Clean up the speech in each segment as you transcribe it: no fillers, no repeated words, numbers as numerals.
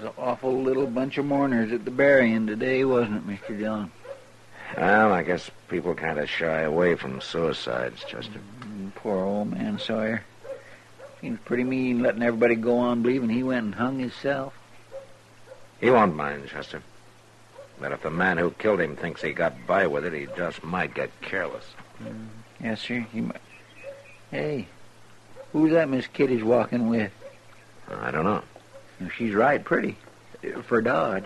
was an awful little bunch of mourners at the burying today, wasn't it, Mr. Dillon? Well, I guess people kind of shy away from suicides, Chester. Poor old man Sawyer. Seems pretty mean letting everybody go on believing he went and hung himself. He won't mind, Chester. But if the man who killed him thinks he got by with it, he just might get careless. Yes, sir, he might. Hey, who's that Miss Kitty's walking with? I don't know. She's right pretty. For Dodge.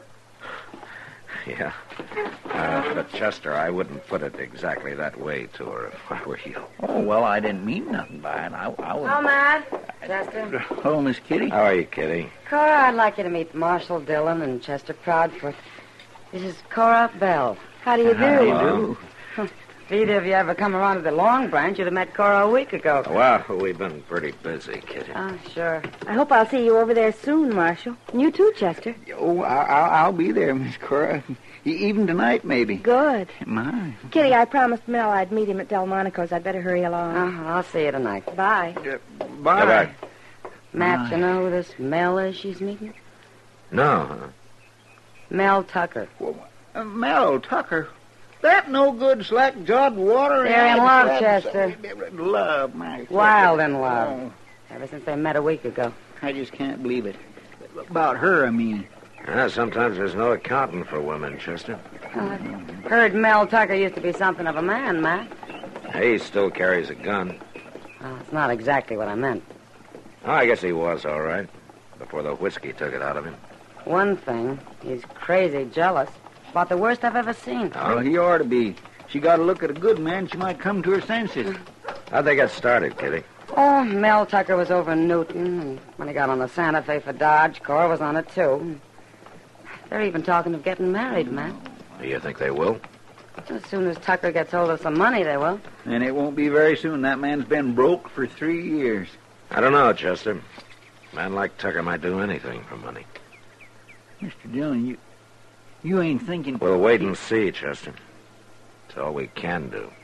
Yeah. But, Chester, I wouldn't put it exactly that way to her if I were you. Oh, well, I didn't mean nothing by it. I wouldn't. Oh, Matt. Chester. Hello, Miss Kitty. How are you, Kitty? Cora, I'd like you to meet Marshall Dillon and Chester Proudfoot. This is Cora Bell. How do you do? How do you do? If either of you ever come around to the Long Branch, you'd have met Cora a week ago. Well, we've been pretty busy, Kitty. Oh, sure. I hope I'll see you over there soon, Marshall. And you too, Chester. Oh, I'll be there, Miss Cora. Even tonight, maybe. Good. My. Kitty, I promised Mel I'd meet him at Delmonico's. I'd better hurry along. I'll see you tonight. Bye. Bye. Bye-bye. Matt, you know who this Mel is she's meeting? No, huh? Mel Tucker. Mel Tucker. That no good slack-jawed water. They're in love, Chester. Love, my. Wild in love. Oh, Ever since they met a week ago. I just can't believe it. About her, I mean. Sometimes there's no accounting for women, Chester. Heard Mel Tucker used to be something of a man, Matt. He still carries a gun. It's not exactly what I meant. Oh, I guess he was all right. Before the whiskey took it out of him. One thing, he's crazy jealous. About the worst I've ever seen. Well, he ought to be. She got to look at a good man, she might come to her senses. How'd they get started, Kitty? Oh, Mel Tucker was over in Newton, and when he got on the Santa Fe for Dodge, Cora was on it, too. They're even talking of getting married, Matt. Do you think they will? As soon as Tucker gets hold of some money, they will. And it won't be very soon. That man's been broke for 3 years. I don't know, Chester. A man like Tucker might do anything for money. Mr. Dillon, you ain't thinking... We'll wait and see, Chester. It's all we can do.